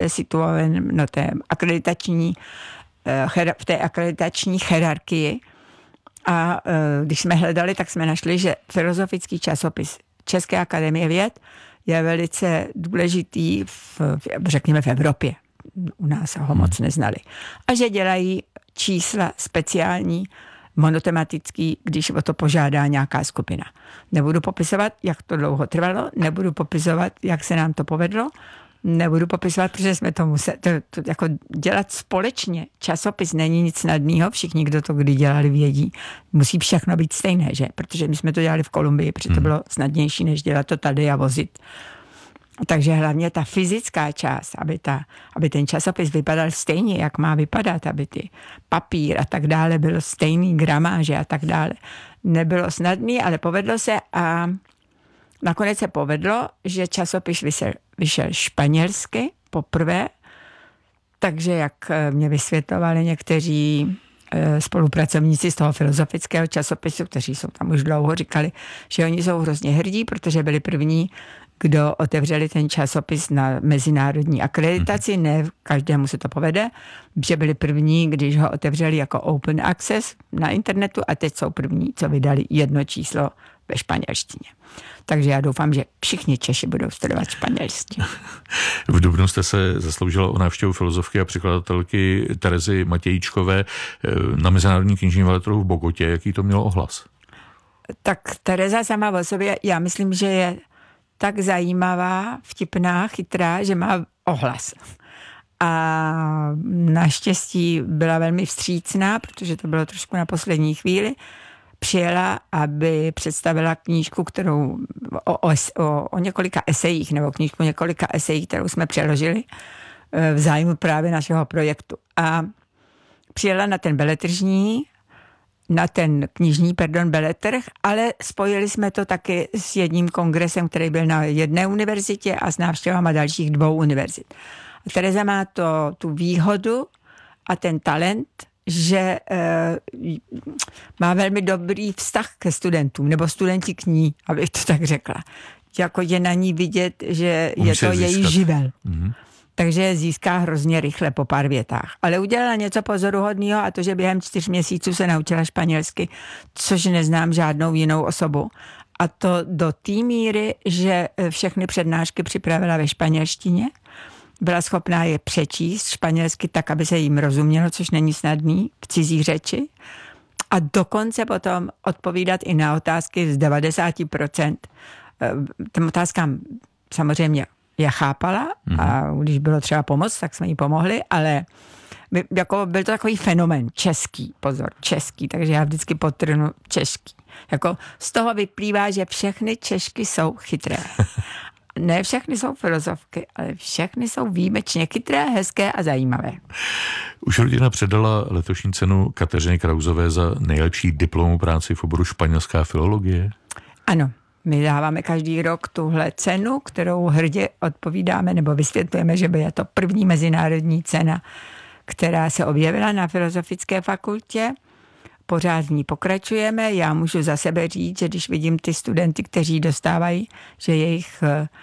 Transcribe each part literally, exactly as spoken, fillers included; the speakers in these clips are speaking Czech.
lépe situovan na té akreditační, v té akreditační hierarchii. A když jsme hledali, tak jsme našli, že filozofický časopis České akademie věd je velice důležitý, v, řekněme, v Evropě. U nás ho moc neznali. A že dělají čísla speciální, monotematický, když o to požádá nějaká skupina. Nebudu popisovat, jak to dlouho trvalo, nebudu popisovat, jak se nám to povedlo, nebudu popisovat, protože jsme to museli to, to jako dělat společně. Časopis není nic snadného, všichni, kdo to kdy dělali, vědí. Musí všechno být stejné, že? Protože my jsme to dělali v Kolumbii, protože to bylo snadnější, než dělat to tady a vozit. Takže hlavně ta fyzická část, aby, ta, aby ten časopis vypadal stejně, jak má vypadat, aby ty papír a tak dále bylo stejný gramáže a tak dále. Nebylo snadný, ale povedlo se a nakonec se povedlo, že časopis vyšel, vyšel španělsky poprvé, takže jak mě vysvětlovali někteří spolupracovníci z toho filozofického časopisu, kteří jsou tam už dlouho, říkali, že oni jsou hrozně hrdí, protože byli první, kdo otevřeli ten časopis na mezinárodní akreditaci, ne každému se to povede, že byli první, když ho otevřeli jako open access na internetu a teď jsou první, co vydali jedno číslo ve španělštině. Takže já doufám, že všichni Češi budou studovat španělštinu. V dubnu jste se zasloužila o návštěvu filozofky a překladatelky Terezy Matějíčkové na mezinárodní knižní veletrhu v Bogotě. Jaký to mělo ohlas? Tak Tereza sama o sobě, já myslím, že je tak zajímavá, vtipná, chytrá, že má ohlas. A naštěstí byla velmi vstřícná, protože to bylo trošku na poslední chvíli. Přijela, aby představila knížku, kterou o, o, o, o několika esejích, nebo knížku o několika esejích, kterou jsme přeložili v zájmu právě našeho projektu. A přijela na ten beletržní, na ten knižní, pardon, beletrh, ale spojili jsme to taky s jedním kongresem, který byl na jedné univerzitě a s návštěvama dalších dvou univerzit. A Tereza má to, tu výhodu a ten talent, že e, má velmi dobrý vztah ke studentům, nebo studenti k ní, abych to tak řekla. Jako je na ní vidět, že Umí je to její živel. Mm-hmm. Takže je získá hrozně rychle po pár větách. Ale udělala něco pozoruhodného a to, že během čtyř měsíců se naučila španělsky, což neznám žádnou jinou osobu. A to do té míry, že všechny přednášky připravila ve španělštině. Byla schopná je přečíst španělsky tak, aby se jim rozumělo, což není snadný v cizí řeči. A dokonce potom odpovídat i na otázky z devadesát procent. Těm otázkám samozřejmě já chápala a když bylo třeba pomoct, tak jsme jí pomohli, ale jako byl to takový fenomén český, pozor, český, takže já vždycky podtrhnu český. Jako z toho vyplývá, že všechny Češky jsou chytré. Ne všechny jsou filozofky, ale všechny jsou výjimečně chytré, hezké a zajímavé. Už rodina předala letošní cenu Kateřině Krausové za nejlepší diplomovou práci v oboru španělská filologie? Ano. My dáváme každý rok tuhle cenu, kterou hrdě odpovídáme nebo vysvětlujeme, že by je to první mezinárodní cena, která se objevila na Filozofické fakultě. Pořád v ní pokračujeme. Já můžu za sebe říct, že když vidím ty studenty, kteří dostávají, že jejich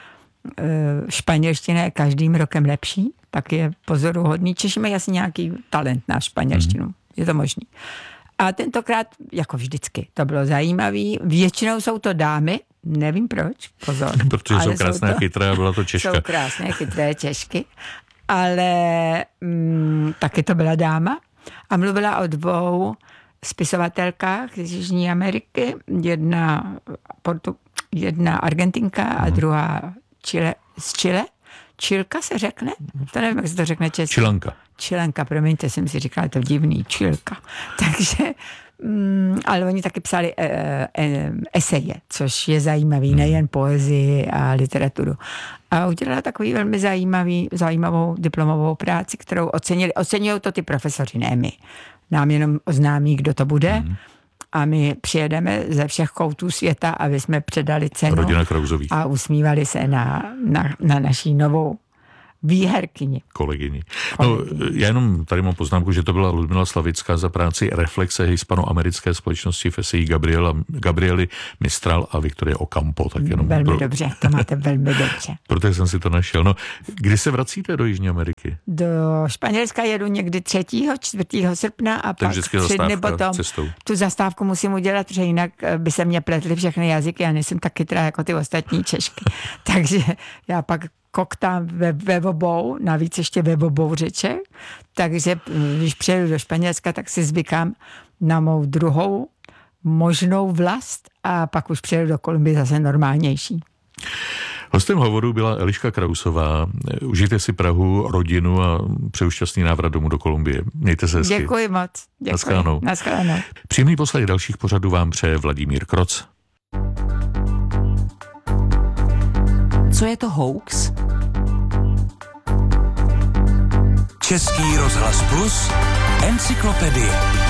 španělština je každým rokem lepší, tak je pozoruhodný. Češi mají asi nějaký talent na španělštinu. Mm. Je to možný. A tentokrát, jako vždycky, to bylo zajímavý. Většinou jsou to dámy, nevím proč, pozor. Protože jsou krásné a chytré a byla to Češka. Jsou krásné, chytré Češky, ale mm, taky to byla dáma a mluvila o dvou spisovatelkách z Jižní Ameriky, jedna, Portu, jedna Argentinka a hmm. druhá Chile, z Chile. Čilka se řekne? To nevím, jak se to řekne česky. Čilanka. Čilanka, promiňte, jsem si říkala, to divný, Čilka. Takže, mm, ale oni taky psali e, e, eseje, což je zajímavý, hmm. nejen poezii a literaturu. A udělala takový velmi zajímavý, zajímavou diplomovou práci, kterou ocenili. Oceňují to ty profesoři, ne my. Nám jenom oznámí, kdo to bude. Hmm. A my přijedeme ze všech koutů světa, aby jsme předali cenu Rodina Krausových. A usmívali se na, na, na naší novou výherkyni. Kolegyni. No, já jenom tady mám poznámku, že to byla Ludmila Slavická za práci Reflexe hispanoamerické společnosti v eseji Gabriela, Gabriely Mistral a Viktorie Ocampo. Tak jenom velmi pro... dobře, to máte velmi dobře. Proto jsem si to našel. No, kdy se vracíte do Jižní Ameriky? Do Španělska jedu někdy třetího, čtvrtého srpna a pak tři dny potom cestou. Tu zastávku musím udělat, protože jinak by se mě pletly všechny jazyky, já nejsem tak chytrá jako ty ostatní Češky. Takže já pak koktám ve, ve obou, navíc ještě ve obou řečech, takže když přijedu do Španělska, tak si zvykám na mou druhou možnou vlast a pak už přijedu do Kolumbie zase normálnější. Hostem hovoru byla Eliška Krausová. Užijte si Prahu, rodinu a přeju šťastný návrat domů do Kolumbie. Mějte se hezky. Děkuji moc. Děkuji. Naschledanou. Naschledanou. Příjemný poslech dalších pořadů vám přeje Vladimír Kroc. Co je to hoax? Český rozhlas Plus, encyklopedie.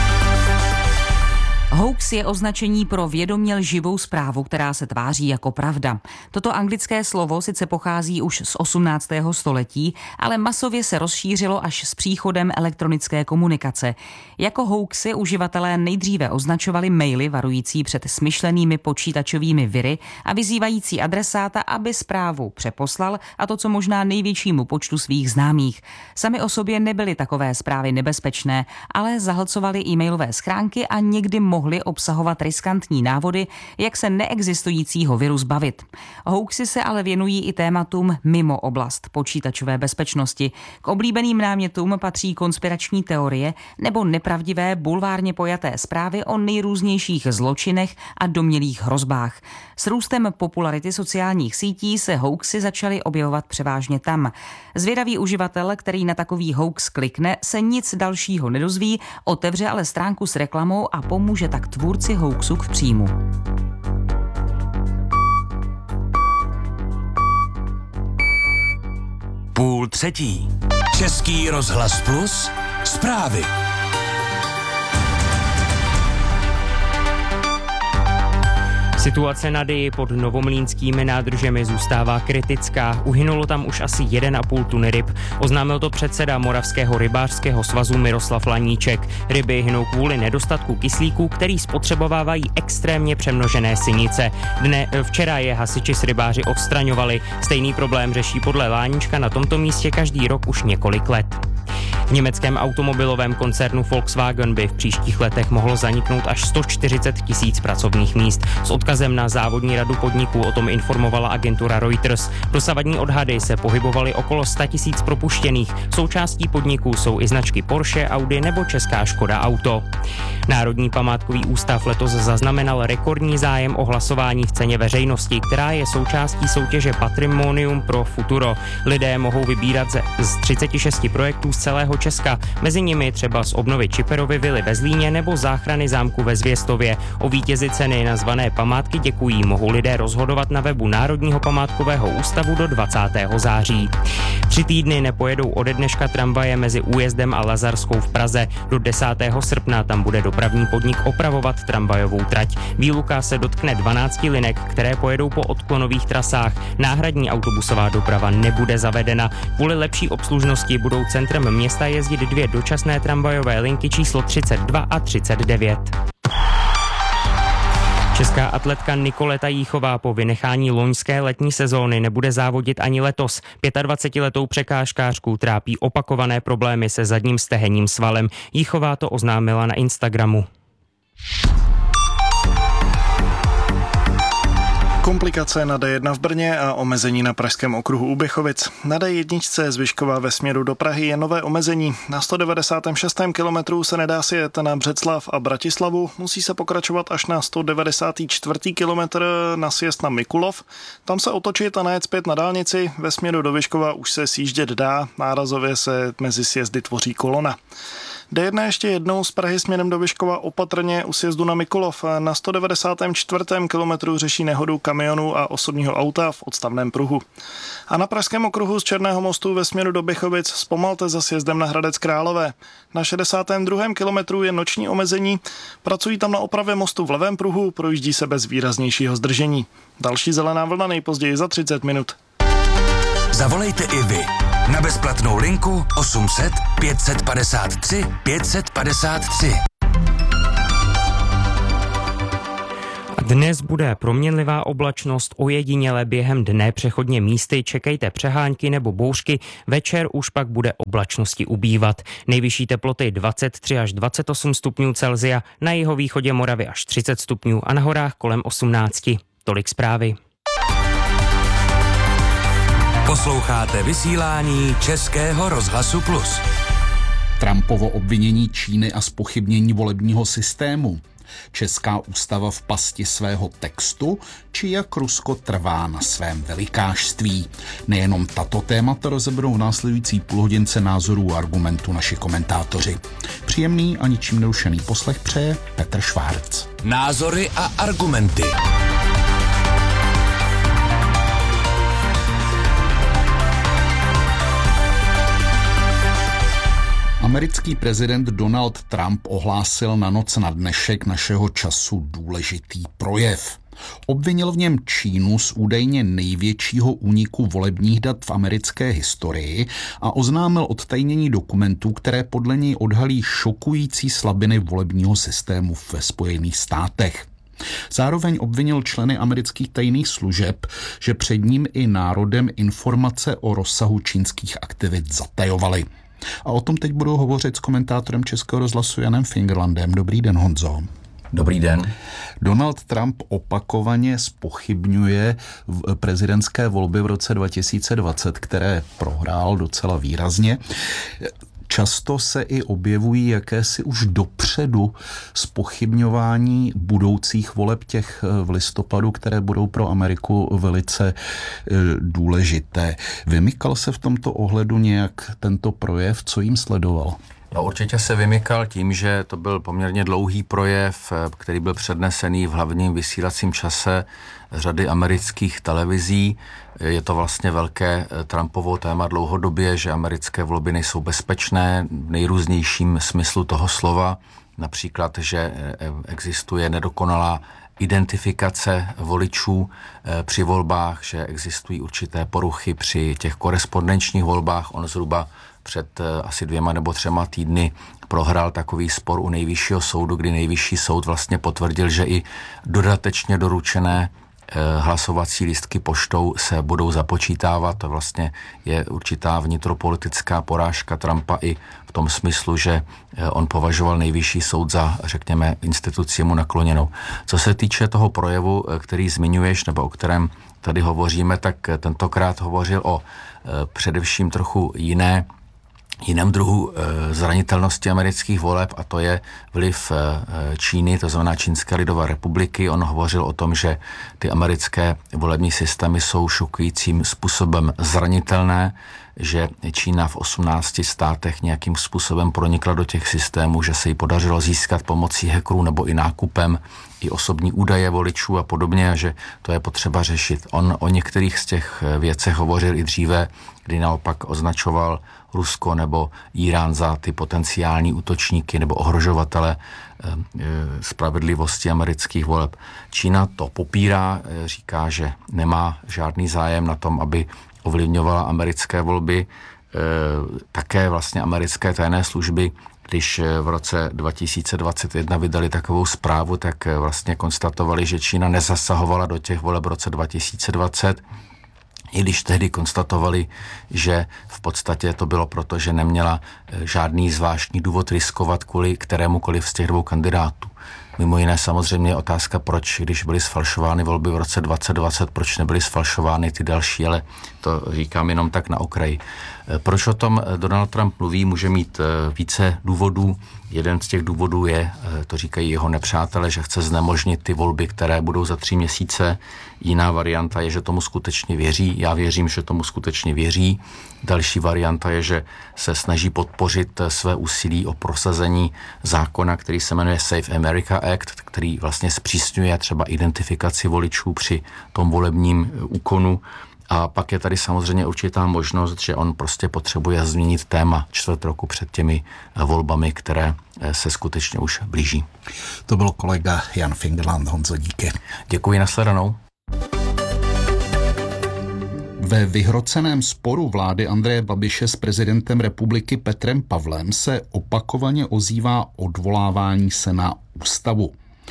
Hoax je označení pro vědomě lživou zprávu, která se tváří jako pravda. Toto anglické slovo sice pochází už z osmnáctého století, ale masově se rozšířilo až s příchodem elektronické komunikace. Jako hoaxy uživatelé nejdříve označovali maily varující před smyšlenými počítačovými viry a vyzývající adresáta, aby zprávu přeposlal, a to co možná největšímu počtu svých známých. Sami o sobě nebyly takové zprávy nebezpečné, ale zahlcovaly e-mailové schránky a někdy mohly mohly obsahovat riskantní návody, jak se neexistujícího viru zbavit. Hoaxy se ale věnují i tématům mimo oblast počítačové bezpečnosti. K oblíbeným námětům patří konspirační teorie nebo nepravdivé bulvárně pojaté zprávy o nejrůznějších zločinech a domnělých hrozbách. S růstem popularity sociálních sítí se hoaxy začaly objevovat převážně tam. Zvědavý uživatel, který na takový hoax klikne, se nic dalšího nedozví, otevře ale stránku s reklamou a pomůže tak tvůrci hoaxu k příjmu. Půl třetí. Český rozhlas Plus. Zprávy. Situace na Dyji pod novomlýnskými nádržemi zůstává kritická. Uhynulo tam už asi jeden a půl tuny ryb. Oznámil to předseda Moravského rybářského svazu Miroslav Laníček. Ryby hynou kvůli nedostatku kyslíku, který spotřebovávají extrémně přemnožené sinice. Dne, včera je hasiči s rybáři odstraňovali. Stejný problém řeší podle Láníčka na tomto místě každý rok už několik let. V německém automobilovém koncernu Volkswagen by v příštích letech mohlo zaniknout až sto čtyřicet tisíc pracovních míst. S odkazem na závodní radu podniků o tom informovala agentura Reuters. Dosavadní odhady se pohybovaly okolo sto tisíc propuštěných. Součástí podniků jsou i značky Porsche, Audi nebo česká Škoda Auto. Národní památkový ústav letos zaznamenal rekordní zájem o hlasování v ceně veřejnosti, která je součástí soutěže Patrimonium pro futuro. Lidé mohou vybírat z třicet šest projektů z celého Česka, mezi nimi třeba z obnovy Čiperovy vily ve Zlíně nebo záchrany zámku ve Zvěstově. O vítězi ceny nazvané Památky děkují mohou lidé rozhodovat na webu Národního památkového ústavu do dvacátého září. Tři týdny nepojedou ode dneška tramvaje mezi Újezdem a Lazarskou v Praze. Do desátého srpna tam bude dopravní podnik opravovat tramvajovou trať. Výluka se dotkne dvanácti linek, které pojedou po odklonových trasách. Náhradní autobusová doprava nebude zavedena. Kvůli lepší obslužnosti budou centrem města jezdit dvě dočasné tramvajové linky číslo třicet dva a třicet devět. Česká atletka Nikoleta Jíchová po vynechání loňské letní sezóny nebude závodit ani letos. dvacetiletou překážkářku trápí opakované problémy se zadním stehenním svalem. Jíchová to oznámila na Instagramu. Komplikace na D jedna v Brně a omezení na pražském okruhu u Běchovic. Na D jedna z Vyškova ve směru do Prahy je nové omezení. Na sto devadesát šest kilometru se nedá si jet na Břeclav a Bratislavu, musí se pokračovat až na sto devadesát čtyři kilometr na sjezd na Mikulov. Tam se otočit a najet zpět na dálnici. Ve směru do Vyškova už se sjíždět dá, nárazově se mezi sjezdy tvoří kolona. D jedna ještě jednou z Prahy směrem do Vyškova opatrně u sjezdu na Mikulov. Na sto devadesát čtyři kilometru řeší nehodu kamionu a osobního auta v odstavném pruhu. A na pražském okruhu z Černého mostu ve směru do Běchovic zpomalte za sjezdem na Hradec Králové. Na šedesátém druhém kilometru je noční omezení. Pracují tam na opravě mostu v levém pruhu, projíždí se bez výraznějšího zdržení. Další zelená vlna nejpozději za třicet minut. Zavolejte i vy. Na bezplatnou linku osm set pět set padesát tři pět set padesát tři. Dnes bude proměnlivá oblačnost, ojediněle během dne přechodně místy čekejte přehánky nebo bouřky, večer už pak bude oblačnosti ubývat. Nejvyšší teploty dvacet tři až dvacet osm stupňů Celsia, na jihovýchodě Moravy až třicet stupňů a na horách kolem osmnáct. Tolik zprávy. Posloucháte vysílání Českého rozhlasu Plus. Trumpovo obvinění Číny a zpochybnění volebního systému. Česká ústava v pasti svého textu, či jak Rusko trvá na svém velikášství. Nejenom tato témata rozeberou v následující půlhodince názorů a argumentů naši komentátoři. Příjemný a ničím nerušený poslech přeje Petr Švárc. Názory a argumenty. Americký prezident Donald Trump ohlásil na noc na dnešek našeho času důležitý projev. Obvinil v něm Čínu z údajně největšího úniku volebních dat v americké historii a oznámil odtajnění dokumentů, které podle něj odhalí šokující slabiny volebního systému ve Spojených státech. Zároveň obvinil členy amerických tajných služeb, že před ním i národem informace o rozsahu čínských aktivit zatajovali. A o tom teď budu hovořit s komentátorem Českého rozhlasu Janem Fingerlandem. Dobrý den, Honzo. Dobrý den. Donald Trump opakovaně zpochybňuje prezidentské volby v roce dva tisíce dvacet, které prohrál docela výrazně. Často se i objevují jakési už dopředu zpochybňování budoucích voleb těch v listopadu, které budou pro Ameriku velice důležité. Vymykal se v tomto ohledu nějak tento projev, co jim sledoval? No, určitě se vymykal tím, že to byl poměrně dlouhý projev, který byl přednesený v hlavním vysílacím čase řady amerických televizí. Je to vlastně velké Trumpovo téma dlouhodobě, že americké volby nejsou bezpečné v nejrůznějším smyslu toho slova. Například, že existuje nedokonalá identifikace voličů při volbách, že existují určité poruchy při těch korespondenčních volbách. On zhruba před asi dvěma nebo třema týdny prohrál takový spor u nejvyššího soudu, kdy nejvyšší soud vlastně potvrdil, že i dodatečně doručené hlasovací lístky poštou se budou započítávat. To vlastně je určitá vnitropolitická porážka Trumpa i v tom smyslu, že on považoval nejvyšší soud za, řekněme, instituci mu nakloněnou. Co se týče toho projevu, který zmiňuješ, nebo o kterém tady hovoříme, tak tentokrát hovořil o především trochu jiné jiném druhu zranitelnosti amerických voleb, a to je vliv Číny, to znamená Čínské lidové republiky. On hovořil o tom, že ty americké volební systémy jsou šokujícím způsobem zranitelné, že Čína v osmnácti státech nějakým způsobem pronikla do těch systémů, že se jí podařilo získat pomocí hackerů nebo i nákupem i osobní údaje voličů a podobně, a že to je potřeba řešit. On o některých z těch věcech hovořil i dříve, kdy naopak označoval Rusko nebo Irán za ty potenciální útočníky nebo ohrožovatele spravedlivosti amerických voleb. Čína to popírá, říká, že nemá žádný zájem na tom, aby ovlivňovala americké volby. Také vlastně americké tajné služby, když v roce dva tisíce dvacet jedna vydali takovou zprávu, tak vlastně konstatovali, že Čína nezasahovala do těch voleb v roce dva tisíce dvacet, i když tehdy konstatovali, že v podstatě to bylo proto, že neměla žádný zvláštní důvod riskovat kvůli kterémukoliv z těch dvou kandidátů. Mimo jiné samozřejmě je otázka, proč, když byly sfalšovány volby v roce dvacet dvacet, proč nebyly sfalšovány ty další, ale to říkám jenom tak na okraji. Proč o tom Donald Trump mluví, může mít více důvodů. Jeden z těch důvodů je, to říkají jeho nepřátelé, že chce znemožnit ty volby, které budou za tři měsíce. Jiná varianta je, že tomu skutečně věří. Já věřím, že tomu skutečně věří. Další varianta je, že se snaží podpořit své úsilí o prosazení zákona, který se jmenuje Save America Act, který vlastně zpřísňuje třeba identifikaci voličů při tom volebním úkonu. A pak je tady samozřejmě určitá možnost, že on prostě potřebuje změnit téma čtvrt roku před těmi volbami, které se skutečně už blíží. To byl kolega Jan Fingerland. Honzo, díky. Děkuji, nashledanou. Ve vyhroceném sporu vlády Andreje Babiše s prezidentem republiky Petrem Pavlem se opakovaně ozývá odvolávání se na ústavu.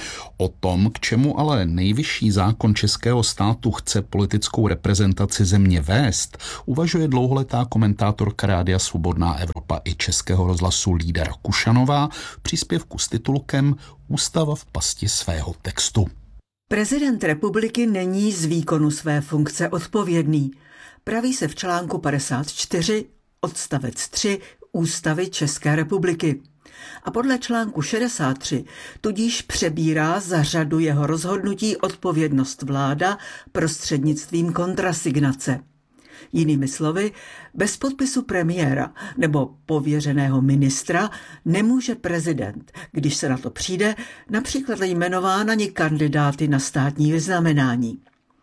O tom, k čemu ale nejvyšší zákon českého státu chce politickou reprezentaci země vést, uvažuje dlouholetá komentátorka Rádia Svobodná Evropa i Českého rozhlasu Lída Rakušanová v příspěvku s titulkem Ústava v pasti svého textu. Prezident republiky není z výkonu své funkce odpovědný. Praví se v článku padesát čtyři odstavec tři Ústavy České republiky. A podle článku šedesát tři tudíž přebírá za řadu jeho rozhodnutí odpovědnost vláda prostřednictvím kontrasignace. Jinými slovy, bez podpisu premiéra nebo pověřeného ministra nemůže prezident, když se na to přijde, například jmenován ani kandidáty na státní vyznamenání.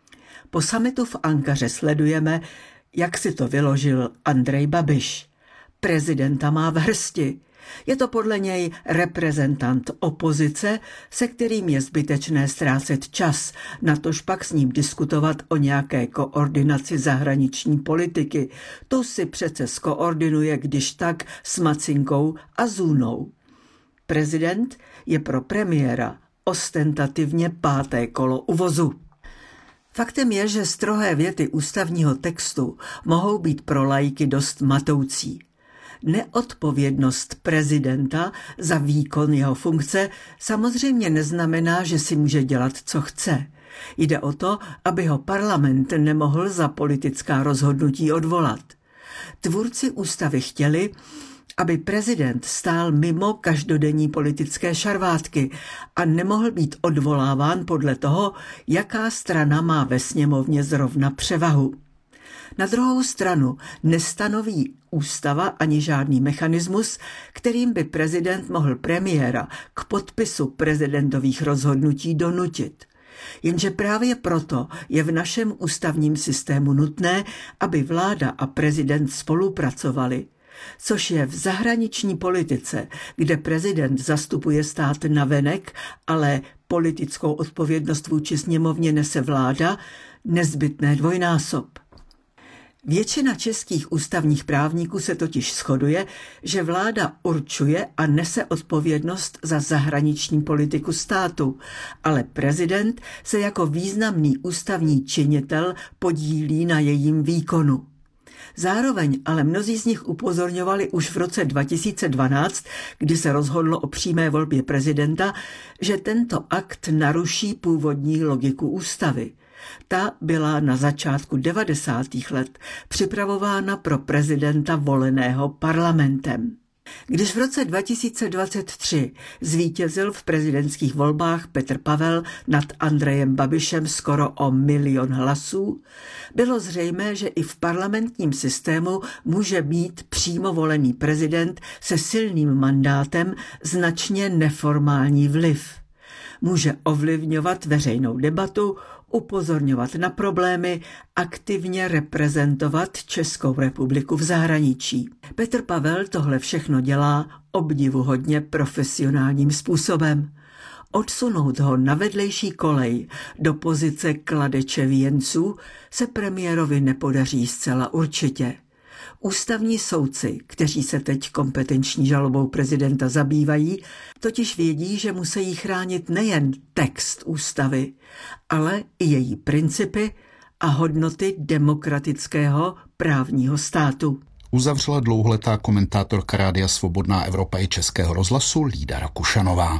Po summitu v Ankaře sledujeme, jak si to vyložil Andrej Babiš. Prezidenta má v hrsti. Je to podle něj reprezentant opozice, se kterým je zbytečné ztrácet čas, natož pak s ním diskutovat o nějaké koordinaci zahraniční politiky. To si přece skoordinuje když tak s Macinkou a Zůnou. Prezident je pro premiéra ostentativně páté kolo u vozu. Faktem je, že strohé věty ústavního textu mohou být pro laiky dost matoucí. Neodpovědnost prezidenta za výkon jeho funkce samozřejmě neznamená, že si může dělat, co chce. Jde o to, aby ho parlament nemohl za politická rozhodnutí odvolat. Tvůrci ústavy chtěli, aby prezident stál mimo každodenní politické šarvátky a nemohl být odvoláván podle toho, jaká strana má ve sněmovně zrovna převahu. Na druhou stranu nestanoví ústava ani žádný mechanismus, kterým by prezident mohl premiéra k podpisu prezidentových rozhodnutí donutit. Jenže právě proto je v našem ústavním systému nutné, aby vláda a prezident spolupracovali, což je v zahraniční politice, kde prezident zastupuje stát navenek, ale politickou odpovědnost vůči sněmovně nese vláda, nezbytné dvojnásob. Většina českých ústavních právníků se totiž shoduje, že vláda určuje a nese odpovědnost za zahraniční politiku státu, ale prezident se jako významný ústavní činitel podílí na jejím výkonu. Zároveň ale mnozí z nich upozorňovali už v roce dva tisíce dvanáct, kdy se rozhodlo o přímé volbě prezidenta, že tento akt naruší původní logiku ústavy. Ta byla na začátku devadesátých let připravována pro prezidenta voleného parlamentem. Když v roce dva tisíce dvacet tři zvítězil v prezidentských volbách Petr Pavel nad Andrejem Babišem skoro o milion hlasů, bylo zřejmé, že i v parlamentním systému může být přímo volený prezident se silným mandátem značně neformální vliv. Může ovlivňovat veřejnou debatu, upozorňovat na problémy, aktivně reprezentovat Českou republiku v zahraničí. Petr Pavel tohle všechno dělá obdivuhodně profesionálním způsobem. Odsunout ho na vedlejší kolej do pozice kladeče věnců se premiérovi nepodaří zcela určitě. Ústavní soudci, kteří se teď kompetenční žalobou prezidenta zabývají, totiž vědí, že musí chránit nejen text ústavy, ale i její principy a hodnoty demokratického právního státu. Uzavřela dlouholetá komentátorka Rádia Svobodná Evropa i Českého rozhlasu Lída Rakušanová.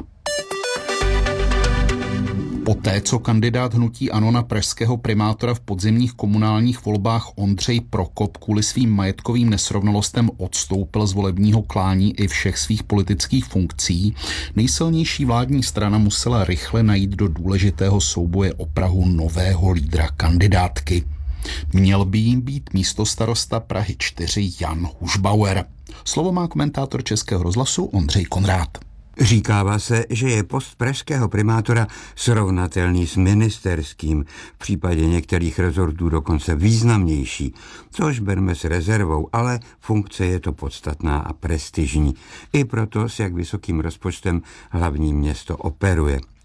Poté, co kandidát hnutí ANO na pražského primátora v podzimních komunálních volbách Ondřej Prokop kvůli svým majetkovým nesrovnalostem odstoupil z volebního klání i všech svých politických funkcí, nejsilnější vládní strana musela rychle najít do důležitého souboje o Prahu nového lídra kandidátky. Měl by jim být místostarosta Prahy čtyři Jan Hušbauer. Slovo má komentátor Českého rozhlasu Ondřej Konrád. Říkává se, že je post pražského primátora srovnatelný s ministerským, v případě některých rezortů dokonce významnější, což berme s rezervou, ale funkce je to podstatná a prestižní. I proto, s jak vysokým rozpočtem hlavní město operuje.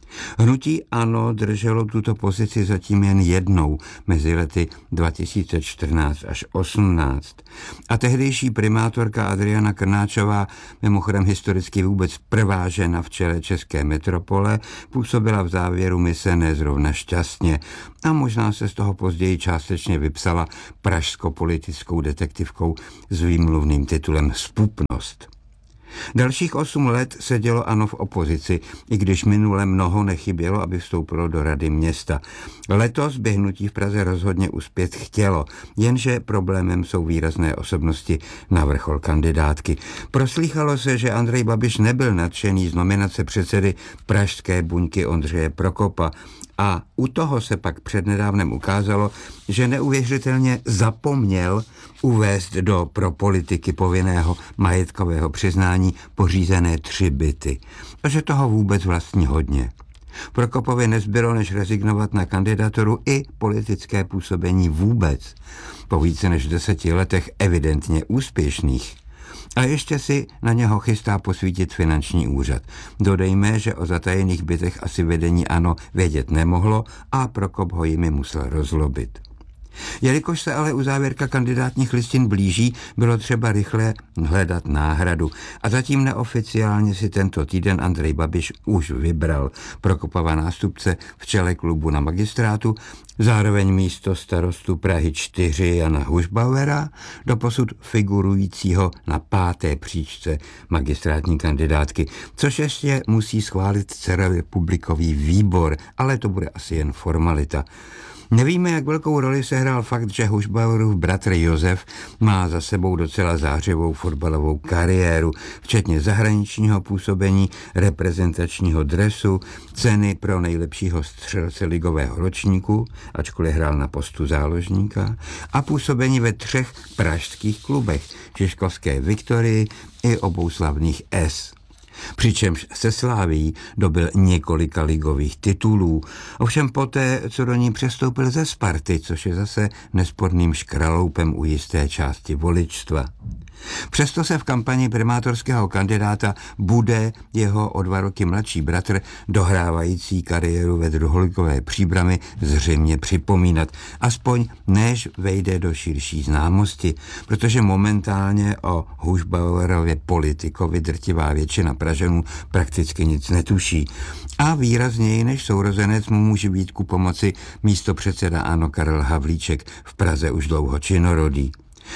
Hnutí ANO drželo tuto pozici zatím jen jednou mezi lety dva tisíce čtrnáct až osmnáct. A tehdejší primátorka Adriana Krnáčová, mimochodem historicky vůbec prvá žena v čele české metropole, působila v závěru mise nezrovna šťastně a možná se z toho později částečně vypsala pražsko-politickou detektivkou s výmluvným titulem Spupnost. Dalších osm let sedělo ANO v opozici, i když minule mnoho nechybělo, aby vstoupilo do Rady města. Letos by hnutí v Praze rozhodně uspět chtělo, jenže problémem jsou výrazné osobnosti na vrchol kandidátky. Proslýchalo se, že Andrej Babiš nebyl nadšený z nominace předsedy pražské buňky Ondřeje Prokopa, a u toho se pak přednedávnem ukázalo, že neuvěřitelně zapomněl uvést do pro politiky povinného majetkového přiznání pořízené tři byty. A že toho vůbec vlastní hodně. Prokopovi nezbylo, než rezignovat na kandidaturu i politické působení vůbec. Po více než deseti letech evidentně úspěšných. A ještě si na něho chystá posvítit finanční úřad. Dodejme, že o zatajených bytech asi vedení ANO vědět nemohlo a Prokop ho jimi musel rozlobit. Jelikož se ale uzávěrka kandidátních listin blíží, bylo třeba rychle hledat náhradu. A zatím neoficiálně si tento týden Andrej Babiš už vybral Prokopova nástupce v čele klubu na magistrátu, zároveň místo starostu Prahy čtyři Jana Hušbauera, doposud figurujícího na páté příčce magistrátní kandidátky, což ještě musí schválit celorepublikový výbor, ale to bude asi jen formalita. Nevíme, jak velkou roli sehrál fakt, že Hušbauerův bratr Josef má za sebou docela zářivou fotbalovou kariéru, včetně zahraničního působení, reprezentačního dresu, ceny pro nejlepšího střelce ligového ročníku, ačkoliv hrál na postu záložníka, a působení ve třech pražských klubech, Žižkovské Viktorii i obou slavných S. Přičemž se Sláví dobil několika ligových titulů, ovšem poté, co do ní přestoupil ze Sparty, což je zase nesporným škraloupem u jisté části voličstva. Přesto se v kampani primátorského kandidáta bude jeho o dva roky mladší bratr, dohrávající kariéru ve druholigové Příbrami, zřejmě připomínat, aspoň než vejde do širší známosti, protože momentálně o Hušbauerově politikovi drtivá většina Pražanů prakticky nic netuší. A výrazněji než sourozenec mu může být ku pomoci místopředseda ANO Karel Havlíček, v Praze už dlouho činorodý.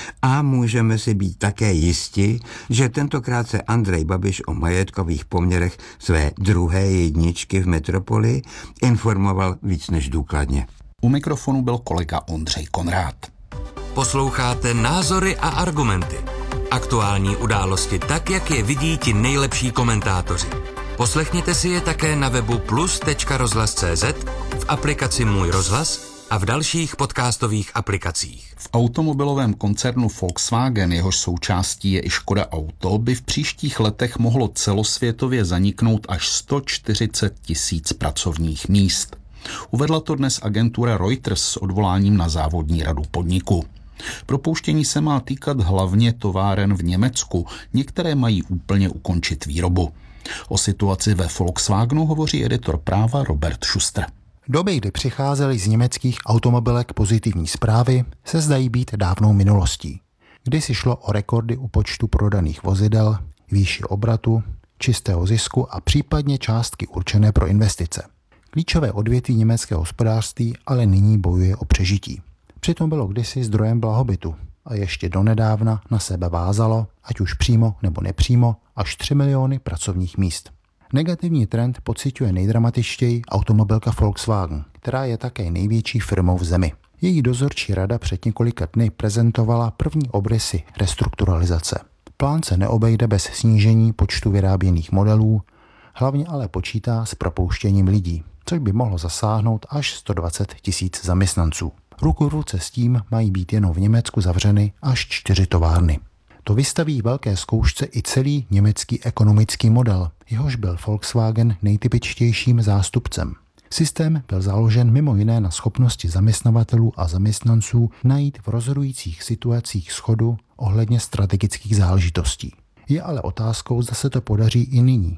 A můžeme si být také jisti, že tentokrát se Andrej Babiš o majetkových poměrech své druhé jedničky v metropoli informoval víc než důkladně. U mikrofonu byl kolega Ondřej Konrád. Posloucháte Názory a argumenty. Aktuální události tak, jak je vidí ti nejlepší komentátoři. Poslechněte si je také na webu plus tečka rozhlas tečka cé zet, v aplikaci Můj rozhlas a v dalších podcastových aplikacích. V automobilovém koncernu Volkswagen, jehož součástí je i Škoda Auto, by v příštích letech mohlo celosvětově zaniknout až sto čtyřicet tisíc pracovních míst. Uvedla to dnes agentura Reuters s odvoláním na závodní radu podniku. Propouštění se má týkat hlavně továren v Německu, některé mají úplně ukončit výrobu. O situaci ve Volkswagenu hovoří editor práva Robert Schuster. Doby, kdy přicházely z německých automobilek pozitivní zprávy, se zdají být dávnou minulostí. Kdysi šlo o rekordy u počtu prodaných vozidel, výši obratu, čistého zisku a případně částky určené pro investice. Klíčové odvětví německého hospodářství ale nyní bojuje o přežití. Přitom bylo kdysi zdrojem blahobytu a ještě donedávna na sebe vázalo, ať už přímo nebo nepřímo, až tři miliony pracovních míst. Negativní trend pociťuje nejdramatičtěji automobilka Volkswagen, která je také největší firmou v zemi. Její dozorčí rada před několika dny prezentovala první obrysy restrukturalizace. Plán se neobejde bez snížení počtu vyráběných modelů, hlavně ale počítá s propouštěním lidí, což by mohlo zasáhnout až sto dvacet tisíc zaměstnanců. Ruku v ruce s tím mají být jenom v Německu zavřeny až čtyři továrny. To vystaví velké zkoušce i celý německý ekonomický model, jehož byl Volkswagen nejtypičtějším zástupcem. Systém byl založen mimo jiné na schopnosti zaměstnavatelů a zaměstnanců najít v rozhodujících situacích shodu ohledně strategických záležitostí. Je ale otázkou, zda se to podaří i nyní,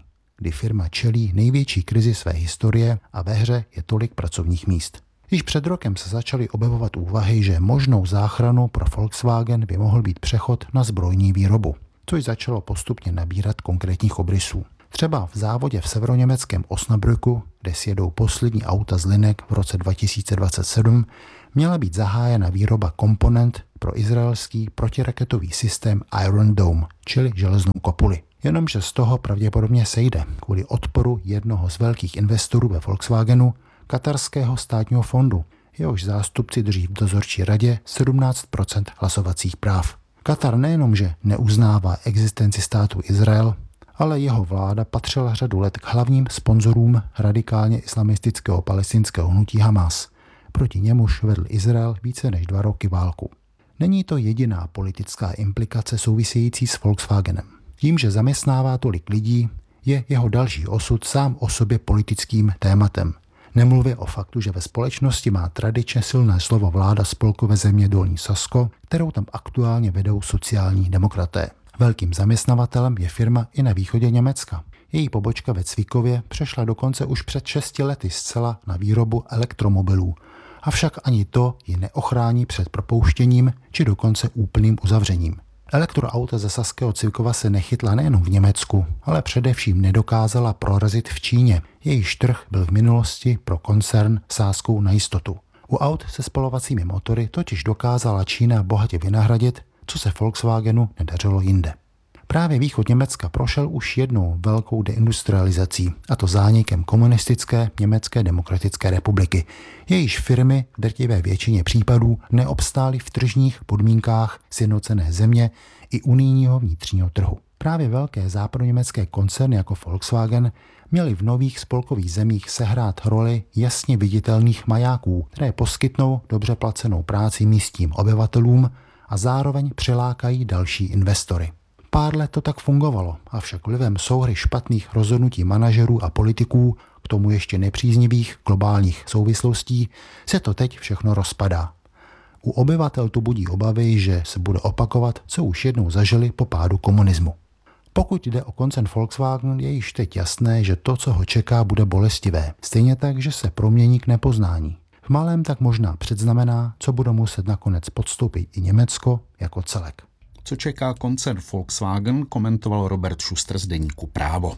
kdy firma čelí největší krizi své historie a ve hře je tolik pracovních míst. Již před rokem se začaly objevovat úvahy, že možnou záchranu pro Volkswagen by mohl být přechod na zbrojní výrobu, což začalo postupně nabírat konkrétních obrysů. Třeba v závodě v severoněmeckém Osnabrücku, kde sjedou poslední auta z linek v roce dva tisíce dvacet sedm, měla být zahájena výroba komponent pro izraelský protiraketový systém Iron Dome, čili železnou kopuli. Jenomže z toho pravděpodobně sejde kvůli odporu jednoho z velkých investorů ve Volkswagenu, katarského státního fondu, jehož zástupci drží v dozorčí radě sedmnáct procent hlasovacích práv. Katar nejenom, že neuznává existenci státu Izrael, ale jeho vláda patřila řadu let k hlavním sponzorům radikálně islamistického palestinského hnutí Hamas. Proti němuž vedl Izrael více než dva roky válku. Není to jediná politická implikace související s Volkswagenem. Tím, že zaměstnává tolik lidí, je jeho další osud sám o sobě politickým tématem. Nemluvě o faktu, že ve společnosti má tradičně silné slovo vláda spolkové země Dolní Sasko, kterou tam aktuálně vedou sociální demokraté. Velkým zaměstnavatelem je firma i na východě Německa. Její pobočka ve Cvikově přešla dokonce už před šesti lety zcela na výrobu elektromobilů. Avšak ani to ji neochrání před propouštěním či dokonce úplným uzavřením. Elektroauta ze saského Cvikova se nechytla nejen v Německu, ale především nedokázala prorazit v Číně. Jejíž trh byl v minulosti pro koncern sázkou na jistotu. U aut se spalovacími motory totiž dokázala Čína bohatě vynahradit, co se Volkswagenu nedařilo jinde. Právě východ Německa prošel už jednou velkou deindustrializací, a to zánikem komunistické Německé demokratické republiky. Jejíž firmy v drtivé většině případů neobstály v tržních podmínkách sjednocené země i unijního vnitřního trhu. Právě velké západoněmecké koncerny jako Volkswagen měly v nových spolkových zemích sehrát roli jasně viditelných majáků, které poskytnou dobře placenou práci místním obyvatelům a zároveň přilákají další investory. Pár let to tak fungovalo, avšak vlivem souhry špatných rozhodnutí manažerů a politiků, k tomu ještě nepříznivých globálních souvislostí, se to teď všechno rozpadá. U obyvatel tu budí obavy, že se bude opakovat, co už jednou zažili po pádu komunismu. Pokud jde o koncern Volkswagen, je již teď jasné, že to, co ho čeká, bude bolestivé. Stejně tak, že se promění k nepoznání. V malém tak možná předznamená, co bude muset nakonec podstoupit i Německo jako celek. Co čeká koncern Volkswagen, komentoval Robert Schuster z deníku Právo.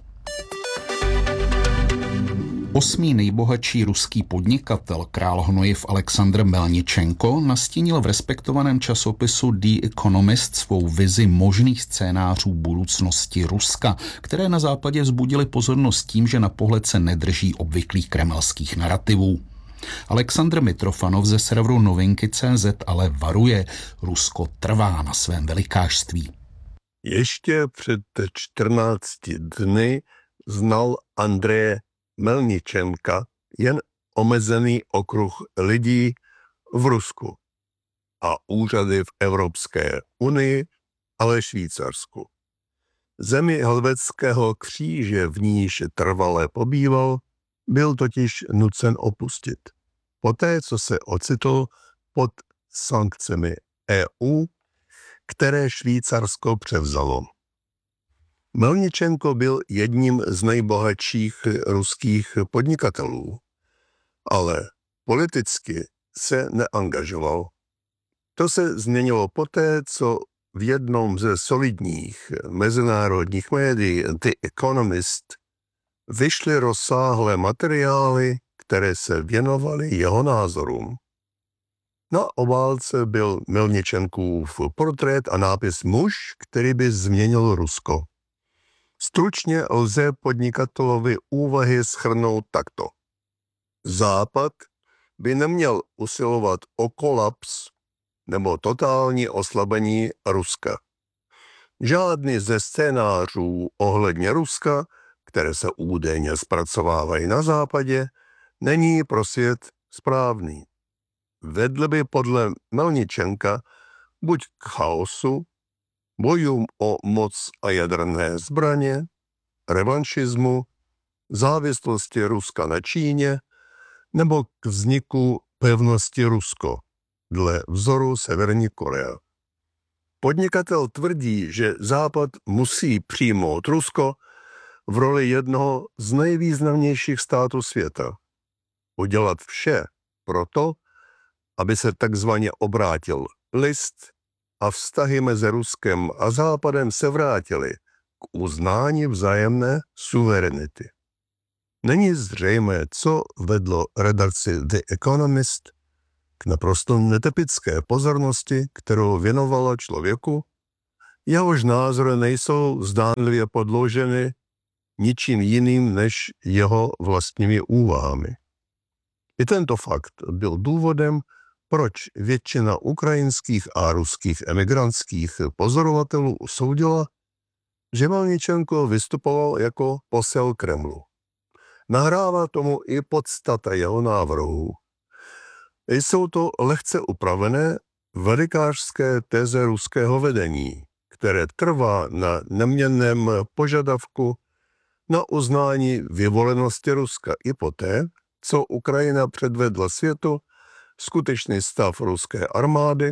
Osmý nejbohatší ruský podnikatel, král hnojiv Alexandr Melničenko, nastínil v respektovaném časopisu The Economist svou vizi možných scénářů budoucnosti Ruska, které na západě vzbudily pozornost tím, že na pohled se nedrží obvyklých kremelských narrativů. Aleksandr Mitrofanov ze serveru novinky tečka cé zet ale varuje, Rusko trvá na svém velikářství. Ještě před čtrnácti dny znal Andreje Melničenka jen omezený okruh lidí v Rusku a úřady v Evropské unii, ale Švýcarsku. Zemi helvetského kříže, v níž trvale pobýval, byl totiž nucen opustit. Poté, co se ocitl pod sankcemi é ú, které Švýcarsko převzalo. Melničenko byl jedním z nejbohatších ruských podnikatelů, ale politicky se neangažoval. To se změnilo poté, co v jednom ze solidních mezinárodních médií The Economist vyšly rozsáhlé materiály, které se věnovaly jeho názorům. Na obálce byl Melničenkův portrét a nápis Muž, který by změnil Rusko. Stručně lze podnikatelovi úvahy shrnout takto. Západ by neměl usilovat o kolaps nebo totální oslabení Ruska. Žádný ze scénářů ohledně Ruska, které se údajně zpracovávají na západě, není pro svět správný. Vedl by podle Melničenka buď k chaosu, bojům o moc a jaderné zbraně, revanšismu, závislosti Ruska na Číně nebo k vzniku pevnosti Rusko, dle vzoru Severní Korea. Podnikatel tvrdí, že Západ musí přijmout Rusko, v roli jednoho z nejvýznamnějších států světa. Udělat vše proto, aby se takzvaně obrátil list a vztahy mezi Ruskem a Západem se vrátily k uznání vzájemné suverenity. Není zřejmé, co vedlo redakci The Economist k naprosto netypické pozornosti, kterou věnovala člověku, jehož názory nejsou zdánlivě podloženy ničím jiným než jeho vlastními úvahami. I tento fakt byl důvodem, proč většina ukrajinských a ruských emigrantských pozorovatelů usoudila, že Melničenko vystupoval jako posel Kremlu. Nahrává tomu i podstata jeho návrhů. Jsou to lehce upravené velikářské teze ruského vedení, které trvá na neměnném požadavku na uznání vyvolenosti Ruska i poté, co Ukrajina předvedla světu skutečný stav ruské armády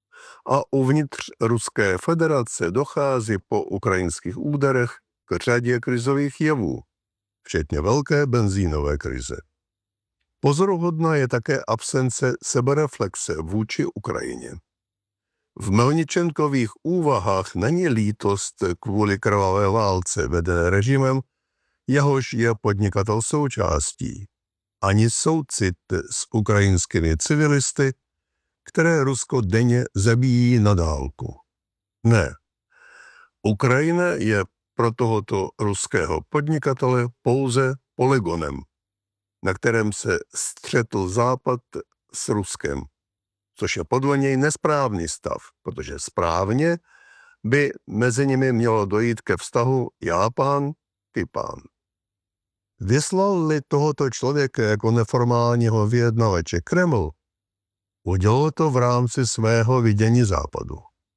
a uvnitř Ruské federace dochází po ukrajinských úderech k řadě krizových jevů, včetně velké benzínové krize. Pozoruhodná je také absence sebereflexe vůči Ukrajině. V Melničenkových úvahách není lítost kvůli krvavé válce vedené režimem, jehož je podnikatel součástí, ani soucit s ukrajinskými civilisty, které Rusko denně zabíjí na dálku. Ne. Ukrajina je pro tohoto ruského podnikatele pouze polygonem, na kterém se střetl Západ s Ruskem, což je podle něj nesprávný stav, protože správně by mezi nimi mělo dojít ke vztahu já pán, ty pán. Vyslal-li tohoto člověka jako neformálního vyjednavače Kreml, udělal to v rámci svého vidění Západu.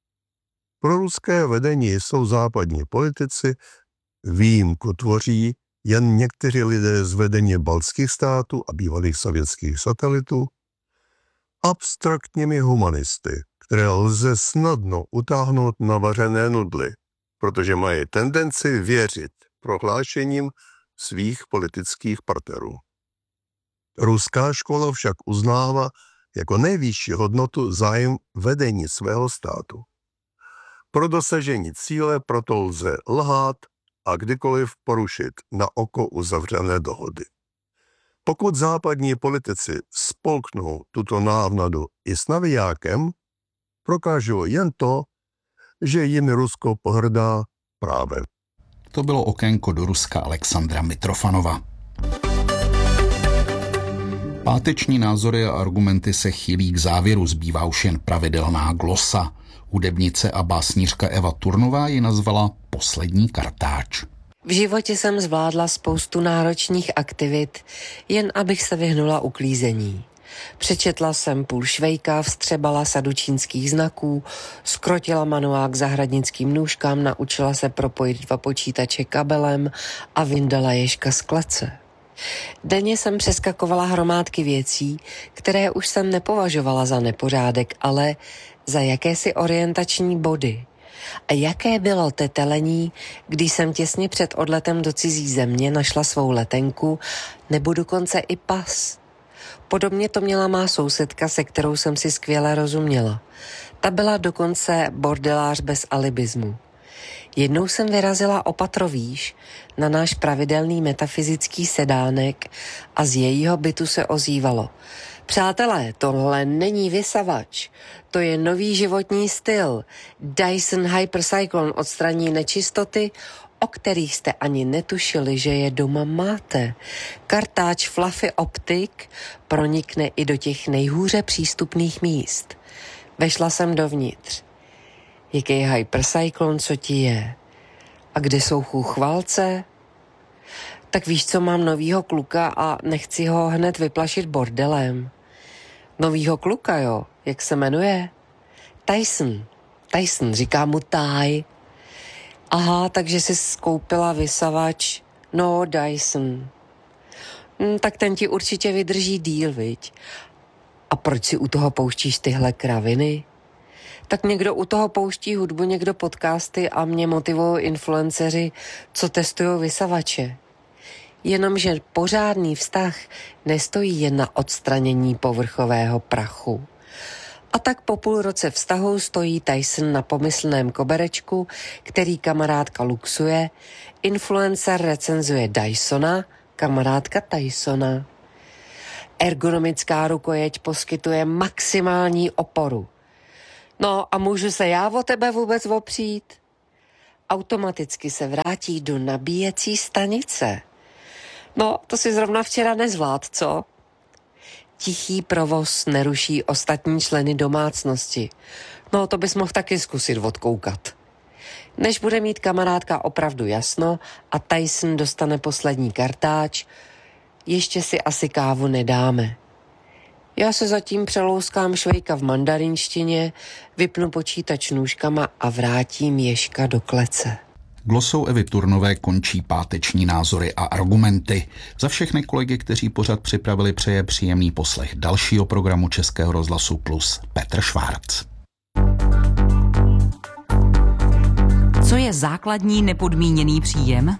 Pro ruské vedení jsou západní politici, výjimku tvoří jen někteří lidé z vedení baltských států a bývalých sovětských satelitů, abstraktními humanisty, které lze snadno utáhnout na vařené nudly, protože mají tendenci věřit prohlášením svých politických partnerů. Ruská škola však uznává jako nejvyšší hodnotu zájem vedení svého státu. Pro dosažení cíle proto lze lhát a kdykoliv porušit na oko uzavřené dohody. Pokud západní politici spolknou tuto návnadu i s navijákem, prokážou jen to, že jimi Rusko pohrdá právem. To bylo okénko do Ruska Alexandra Mitrofanova. Páteční názory a argumenty se chýlí k závěru, zbývá už jen pravidelná glosa. Hudebnice a básnířka Eva Turnová ji nazvala poslední kartáč. V životě jsem zvládla spoustu náročných aktivit, jen abych se vyhnula uklízení. Přečetla jsem půl švejka, vstřebala sadu čínských znaků, skrotila manuál k zahradnickým nůžkám, naučila se propojit dva počítače kabelem a vyndala ježka z klece. Denně jsem přeskakovala hromádky věcí, které už jsem nepovažovala za nepořádek, ale za jakési orientační body. A jaké bylo tetelení, když jsem těsně před odletem do cizí země našla svou letenku nebo dokonce i pas. Podobně to měla má sousedka, se kterou jsem si skvěle rozuměla. Ta byla dokonce bordelář bez alibismu. Jednou jsem vyrazila o patro výš na náš pravidelný metafyzický sedánek a z jejího bytu se ozývalo: Přátelé, tohle není vysavač, to je nový životní styl. Dyson Hypercyclone odstraní nečistoty, o kterých jste ani netušili, že je doma máte. Kartáč Fluffy Optic pronikne i do těch nejhůře přístupných míst. Vešla jsem dovnitř. Jaký Hypercyclone, co ti je? A kde jsou chůchvalce? Tak víš, co, mám novýho kluka a nechci ho hned vyplašit bordelem. Novýho kluka, jo? Jak se jmenuje? Tyson. Tyson, říká mu Ty. Aha, takže jsi skoupila vysavač. No, Dyson. Hm, tak ten ti určitě vydrží díl, viď? A proč si u toho pouštíš tyhle kraviny? tak někdo u toho pouští hudbu, někdo podcasty a mě motivují influenceři, co testují vysavače. Jenomže pořádný vztah nestojí jen na odstranění povrchového prachu. A tak po půl roce vztahu stojí Tyson na pomyslném koberečku, který kamarádka luxuje, influencer recenzuje Dysona, kamarádka Tysona. Ergonomická rukojeť poskytuje maximální oporu. No a můžu se já o tebe vůbec opřít? Automaticky se vrátí do nabíjecí stanice. No, to si zrovna včera nezvlád, co? Tichý provoz neruší ostatní členy domácnosti. No, to bys mohl taky zkusit odkoukat. Než bude mít kamarádka opravdu jasno a Tyson dostane poslední kartáč, ještě si asi kávu nedáme. Já se zatím přelouskám Švejka v mandarinštině, vypnu počítač nůžkama a vrátím Ježka do klece. Glosou Evy Turnové končí páteční názory a argumenty. Za všechny kolegy, kteří pořad připravili, přeje příjemný poslech dalšího programu Českého rozhlasu Plus Petr Švárc. Co je základní nepodmíněný příjem?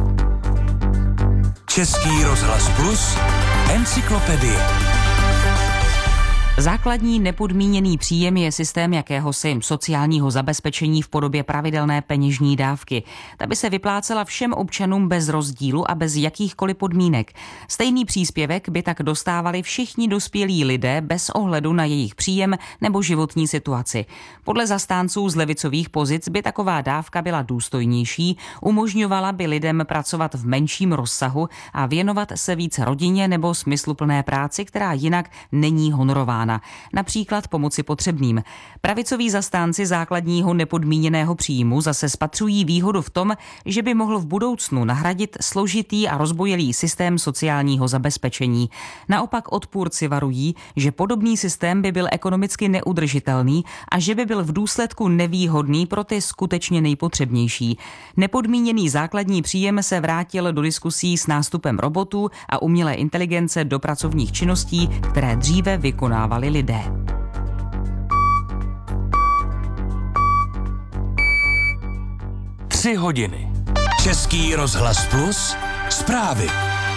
Český rozhlas Plus, encyklopedie. Základní nepodmíněný příjem je systém jakéhosi sociálního zabezpečení v podobě pravidelné peněžní dávky. Ta by se vyplácela všem občanům bez rozdílu a bez jakýchkoliv podmínek. Stejný příspěvek by tak dostávali všichni dospělí lidé bez ohledu na jejich příjem nebo životní situaci. Podle zastánců z levicových pozic by taková dávka byla důstojnější, umožňovala by lidem pracovat v menším rozsahu a věnovat se více rodině nebo smysluplné práci, která jinak není honorována. Například pomoci potřebným. Pravicoví zastánci základního nepodmíněného příjmu zase spatřují výhodu v tom, že by mohl v budoucnu nahradit složitý a rozbojelý systém sociálního zabezpečení. Naopak odpůrci varují, že podobný systém by byl ekonomicky neudržitelný a že by byl v důsledku nevýhodný pro ty skutečně nejpotřebnější. Nepodmíněný základní příjem se vrátil do diskusí s nástupem robotů a umělé inteligence do pracovních činností, které dříve vykonávali lidé. Tři hodiny. Český rozhlas Plus, zprávy.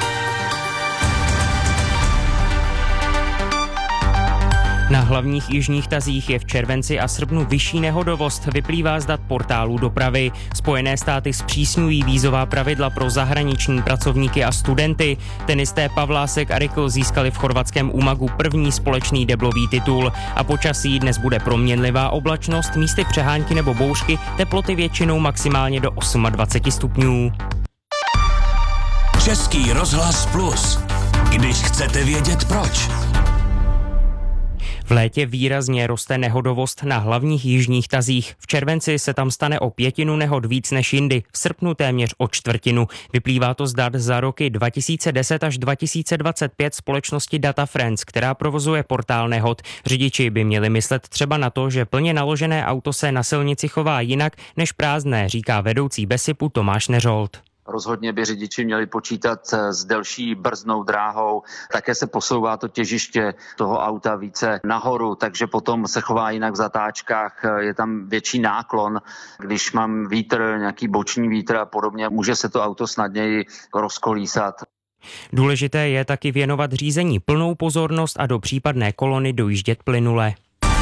Na hlavních jižních tazích je v červenci a srpnu vyšší nehodovost, vyplývá z dat portálů dopravy. Spojené státy zpřísňují vízová pravidla pro zahraniční pracovníky a studenty. Tenisté Pavlásek a Rikl získali v chorvatském Umagu první společný deblový titul. A počasí dnes bude proměnlivá oblačnost, místy přehánky nebo bouřky, teploty většinou maximálně do dvacet osm stupňů. Český rozhlas Plus. Když chcete vědět proč. V létě výrazně roste nehodovost na hlavních jižních tazích. V červenci se tam stane o pětinu nehod víc než jindy, v srpnu téměř o čtvrtinu. Vyplývá to z dat za roky dva tisíce deset až dva tisíce dvacet pět společnosti Data Friends, která provozuje portál nehod. Řidiči by měli myslet třeba na to, že plně naložené auto se na silnici chová jinak než prázdné, říká vedoucí Besipu Tomáš Neřolt. Rozhodně by řidiči měli počítat s delší brzdnou dráhou, také se posouvá to těžiště toho auta více nahoru, takže potom se chová jinak v zatáčkách, je tam větší náklon. Když mám vítr, nějaký boční vítr a podobně, může se to auto snadněji rozkolísat. Důležité je taky věnovat řízení plnou pozornost a do případné kolony dojíždět plynule.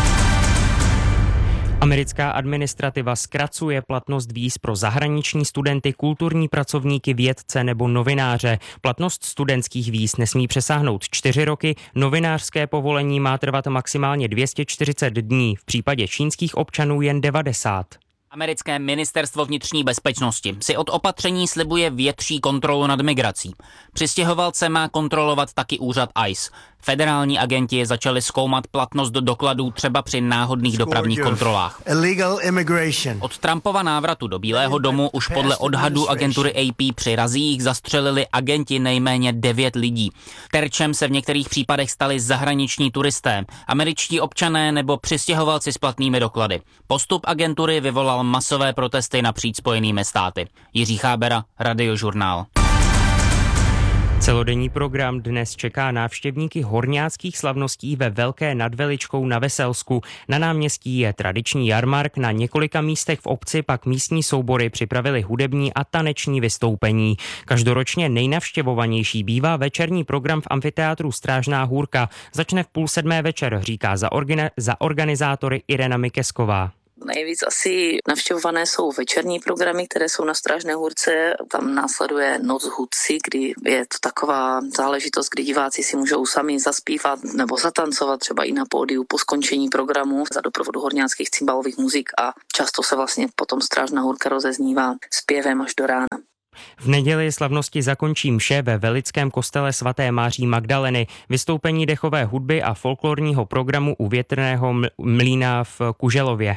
Americká administrativa zkracuje platnost víz pro zahraniční studenty, kulturní pracovníky, vědce nebo novináře. Platnost studentských víz nesmí přesáhnout čtyři roky, novinářské povolení má trvat maximálně dvě stě čtyřicet dní, v případě čínských občanů jen devadesát. Americké ministerstvo vnitřní bezpečnosti si od opatření slibuje větší kontrolu nad migrací. Přistěhovalce má kontrolovat taky úřad I C E. Federální agenti začali zkoumat platnost do dokladů třeba při náhodných dopravních kontrolách. Od Trumpova návratu do Bílého domu už podle odhadů agentury A P při razích zastřelili agenti nejméně devět lidí. Terčem se v některých případech stali zahraniční turisté, američtí občané nebo přistěhovalci s platnými doklady. Postup agentury vyvolal masové protesty napříč Spojenými státy. Jiří Chábera, Radiožurnál. Celodenní program dnes čeká návštěvníky horňáckých slavností ve Velké nad Veličkou na Veselsku. Na náměstí je tradiční jarmark, na několika místech v obci pak místní soubory připravili hudební a taneční vystoupení. Každoročně nejnavštěvovanější bývá večerní program v amfiteátru Strážná hůrka. Začne v půl sedmé večer, říká za, organa- za organizátory Irena Mikesková. Nejvíc asi navštěvované jsou večerní programy, které jsou na Strážné hůrce. Tam následuje Noc hudci, kdy je to taková záležitost, kdy diváci si můžou sami zaspívat nebo zatancovat třeba i na pódiu po skončení programu za doprovodu horňáckých cymbalových muzik a často se vlastně potom Strážná hůrka rozeznívá zpěvem až do rána. V neděli slavnosti zakončí mše ve Velickém kostele svaté Máří Magdaleny, vystoupení dechové hudby a folklorního programu u větrného mlýna v Kuželově.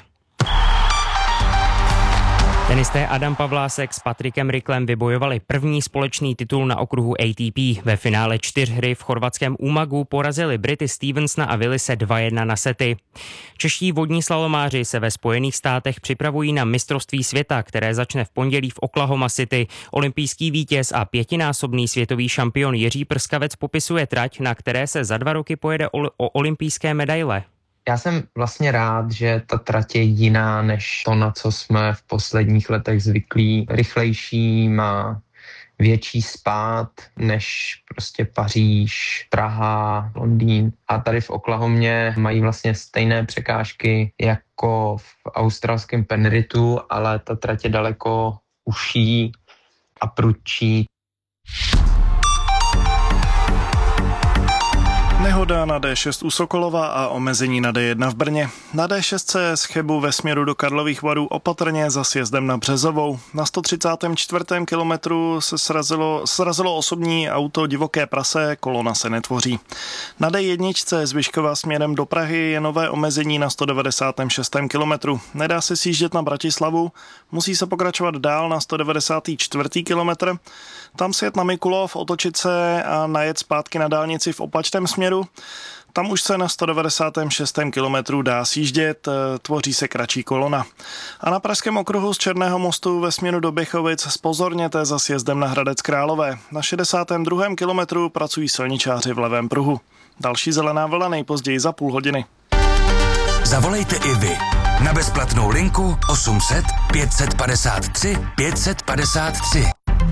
Tenisté Adam Pavlásek s Patrikem Riklem vybojovali první společný titul na okruhu A T P. Ve finále čtyřhry v chorvatském Umagu porazili Brity Stevensona a Willise dva jedna na sety. Čeští vodní slalomáři se ve Spojených státech připravují na mistrovství světa, které začne v pondělí v Oklahoma City. Olympijský vítěz a pětinásobný světový šampion Jiří Prskavec popisuje trať, na které se za dva roky pojede o, o olympijské medaile. Já jsem vlastně rád, že ta trať je jiná než to, na co jsme v posledních letech zvyklí. Rychlejší, má větší spád než prostě Paříž, Praha, Londýn. A tady v Oklahomě mají vlastně stejné překážky jako v australském Penrithu, ale ta trať je daleko užší a prudčí. Nehoda na D šest u Sokolova a omezení na D jedna v Brně. Na D šest z Chebu ve směru do Karlových Varů opatrně za sjezdem na Březovou. Na sto třicátém čtvrtém kilometru se srazilo, srazilo osobní auto Divoké prase, kolona se netvoří. Na D jedna z Vyškova směrem do Prahy je nové omezení na sto devadesátém šestém kilometru. Nedá se sjíždět na Bratislavu, musí se pokračovat dál na sto devadesátém čtvrtém kilometr. Tam se jet na Mikulov, otočit se a najet zpátky na dálnici v opačném směru. Tam už se na sto devadesátém šestém kilometru dá sjíždět, tvoří se kratší kolona. A na pražském okruhu z Černého mostu ve směru do Běchovic zpozorněte za sjezdem na Hradec Králové. Na šedesátém druhém kilometru pracují silničáři v levém pruhu. Další zelená vlna nejpozději za půl hodiny. Zavolejte i vy na bezplatnou linku osm set pět set padesát tři pět set padesát tři.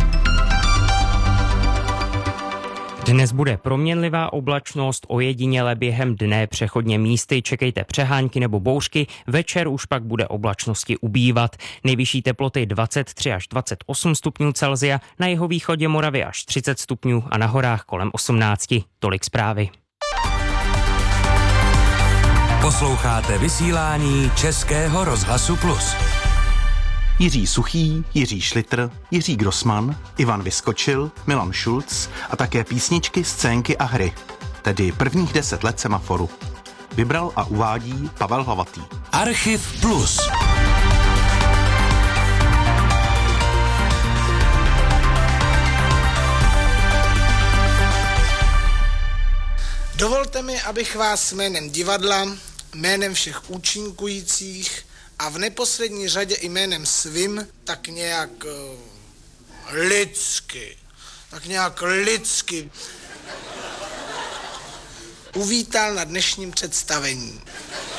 Dnes bude proměnlivá oblačnost, ojediněle během dne přechodně místy, čekejte přehánky nebo bouřky, večer už pak bude oblačnosti ubývat. Nejvyšší teploty dvacet tři až dvacet osm stupňů Celsia, na jihovýchodě Moravy až třicet stupňů a na horách kolem osmnáct. Tolik zprávy. Posloucháte vysílání Českého rozhlasu Plus. Jiří Suchý, Jiří Šlitr, Jiří Grossman, Ivan Vyskočil, Milan Šulc a také písničky, scénky a hry, tedy prvních deset let Semaforu. Vybral a uvádí Pavel Hlavatý. Archiv Plus. Dovolte mi, abych vás jménem divadla, jménem všech účinkujících a v neposlední řadě jménem svým tak nějak uh, lidsky, tak nějak lidsky uvítal na dnešním představení.